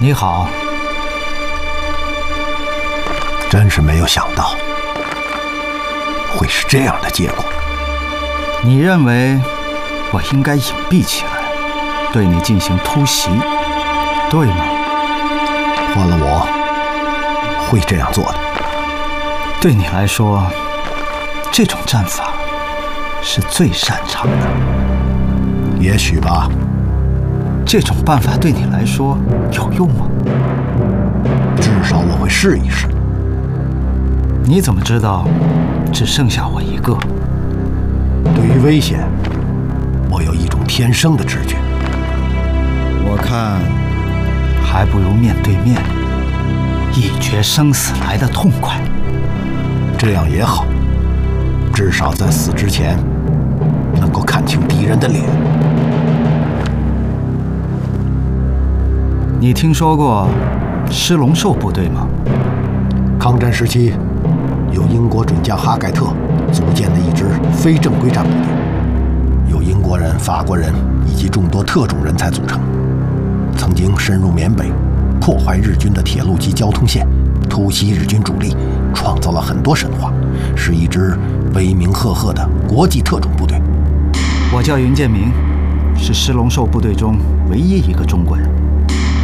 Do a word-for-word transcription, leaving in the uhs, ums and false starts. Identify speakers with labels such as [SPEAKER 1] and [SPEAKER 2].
[SPEAKER 1] 你好。
[SPEAKER 2] 真是没有想到会是这样的结果。
[SPEAKER 1] 你认为我应该隐蔽起来，对你进行突袭，对吗？
[SPEAKER 2] 换了我，会这样做的。
[SPEAKER 1] 对你来说，这种战法是最擅长的。
[SPEAKER 2] 也许吧。
[SPEAKER 1] 这种办法对你来说有用吗？
[SPEAKER 2] 至少我会试一试。
[SPEAKER 1] 你怎么知道只剩下我一个？
[SPEAKER 2] 对于危险，我有一种天生的直觉。
[SPEAKER 1] 我看还不如面对面，一决生死来得痛快。
[SPEAKER 2] 这样也好，至少在死之前能够看清敌人的脸。
[SPEAKER 1] 你听说过狮龙兽部队吗？
[SPEAKER 2] 抗战时期，由英国准将哈盖特组建的一支非正规战部队，由英国人、法国人以及众多特种人才组成，曾经深入缅北，破坏日军的铁路及交通线，突袭日军主力，创造了很多神话，是一支威名赫赫的国际特种部队。
[SPEAKER 1] 我叫云建明，是狮龙兽部队中唯一一个中国人。